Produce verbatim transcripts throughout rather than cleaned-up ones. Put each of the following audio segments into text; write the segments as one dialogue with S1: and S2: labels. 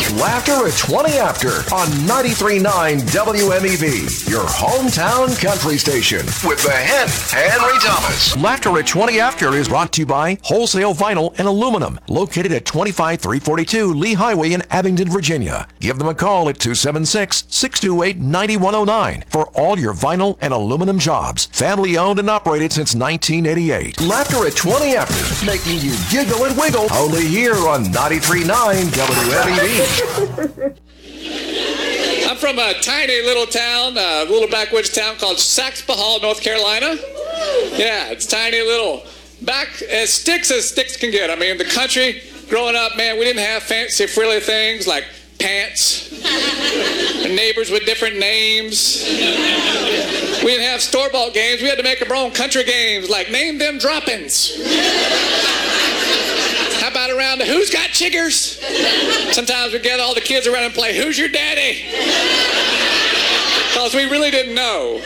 S1: Laughter at twenty after on ninety-three point nine W M E V, your hometown country station with the hen, Henry Thomas. Laughter at twenty after is brought to you by Wholesale Vinyl and Aluminum, located at twenty-five three forty-two Lee Highway in Abingdon, Virginia. Give them a call at two seven six, six two eight, nine one zero nine for all your vinyl and aluminum jobs. Family owned and operated since nineteen eighty-eight. Laughter at twenty after, making you giggle and wiggle, only here on ninety-three point nine W M E V.
S2: I'm from a tiny little town, a little backwoods town called Saxby-Hall, North Carolina. Yeah, it's tiny little, back as sticks as sticks can get. I mean, the country, growing up, man, we didn't have fancy frilly things like pants, and neighbors with different names. We didn't have store-bought games. We had to make our own country games, like Name Them Droppings. How about around the Who's Got Chiggers? Sometimes we'd get all the kids around and play Who's Your Daddy? Because we really didn't know.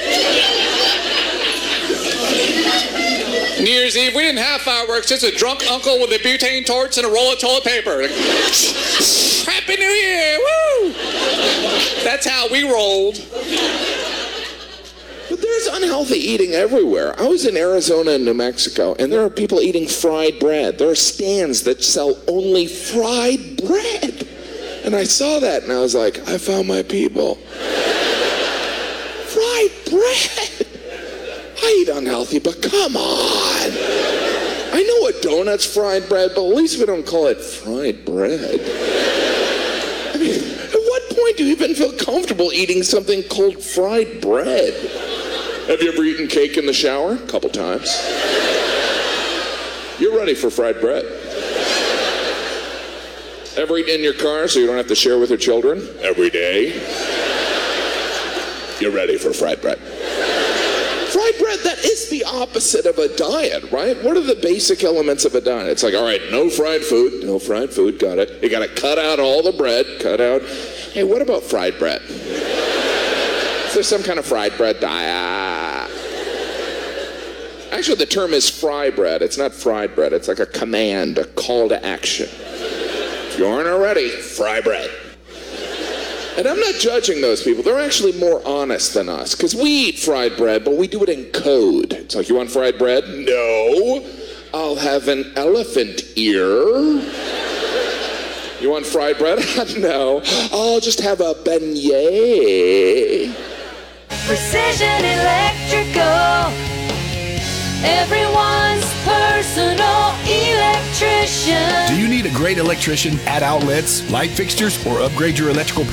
S2: New Year's Eve, we didn't have fireworks, just a drunk uncle with a butane torch and a roll of toilet paper. Happy New Year, woo! That's how we rolled.
S3: But there's unhealthy eating everywhere. I was in Arizona and New Mexico, and there are people eating fried bread. There are stands that sell only fried bread. And I saw that, and I was like, I found my people. Fried bread? I eat unhealthy, but come on. I know a donut's fried bread, but at least we don't call it fried bread. I mean, at what point do you even feel comfortable eating something called fried bread? Have you ever eaten cake in the shower? A couple times. You're ready for fried bread. Ever eaten in your car so you don't have to share with your children? Every day. You're ready for fried bread. Fried bread, that is the opposite of a diet, right? What are the basic elements of a diet? It's like, all right, no fried food, no fried food, got it. You gotta cut out all the bread, cut out. Hey, what about fried bread? Is there some kind of fried bread diet? Actually, the term is fry bread. It's not fried bread. It's like a command, a call to action. If you aren't already, fry bread. And I'm not judging those people. They're actually more honest than us, because we eat fried bread, but we do it in code. It's like, you want fried bread? No. I'll have an elephant ear. You want fried bread? No. I'll just have a beignet.
S4: Precision Electrical, everyone's personal electrician.
S5: Do you need a great electrician, add outlets, light fixtures, or upgrade your electrical